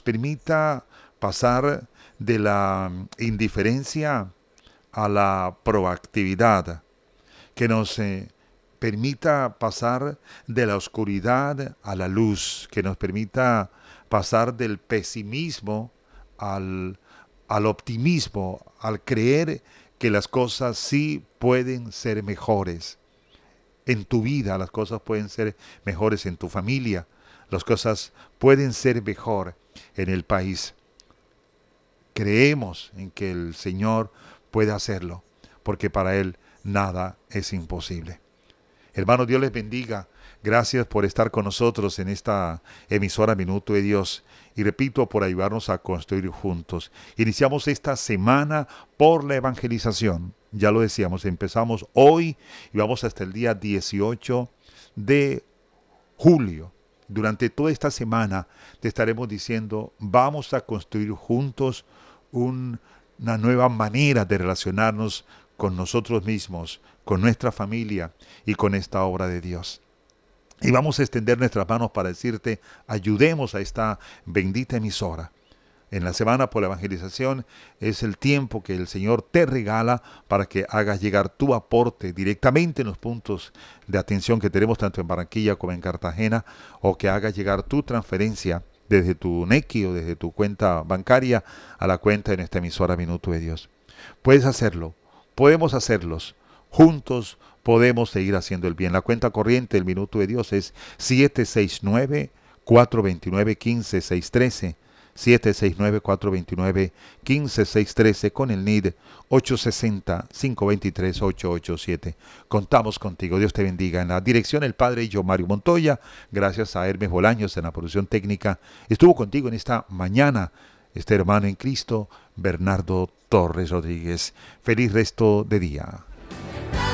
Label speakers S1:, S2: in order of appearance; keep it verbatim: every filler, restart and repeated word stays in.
S1: permita pasar de la indiferencia a la proactividad, que nos eh, permita pasar de la oscuridad a la luz, que nos permita pasar del pesimismo al, al optimismo, al creer que las cosas sí pueden ser mejores. En tu vida las cosas pueden ser mejores, en tu familia las cosas pueden ser mejor en el país. Creemos en que el Señor puede hacerlo, porque para Él nada es imposible. Hermanos, Dios les bendiga. Gracias por estar con nosotros en esta emisora Minuto de Dios. Y repito, por ayudarnos a construir juntos. Iniciamos esta semana por la evangelización. Ya lo decíamos, empezamos hoy y vamos hasta el día dieciocho de julio. Durante toda esta semana te estaremos diciendo, vamos a construir juntos un- una nueva manera de relacionarnos con nosotros mismos, con nuestra familia y con esta obra de Dios. Y vamos a extender nuestras manos para decirte, ayudemos a esta bendita emisora. En la semana por la evangelización es el tiempo que el Señor te regala para que hagas llegar tu aporte directamente en los puntos de atención que tenemos tanto en Barranquilla como en Cartagena, o que hagas llegar tu transferencia desde tu Nequi o desde tu cuenta bancaria a la cuenta de nuestra emisora Minuto de Dios. Puedes hacerlo, podemos hacerlos. Juntos podemos seguir haciendo el bien. La cuenta corriente del Minuto de Dios es siete seis nueve, cuatro dos nueve, uno cinco seis uno tres. siete seis nueve, cuatro dos nueve, uno cinco seis uno tres con el N I D ocho seis cero, cinco dos tres, ocho ocho siete. Contamos contigo. Dios te bendiga. En la dirección el Padre yo, Mario Montoya. Gracias a Hermes Bolaños en la producción técnica. Estuvo contigo en esta mañana este hermano en Cristo, Bernardo Torres Rodríguez. Feliz resto de día.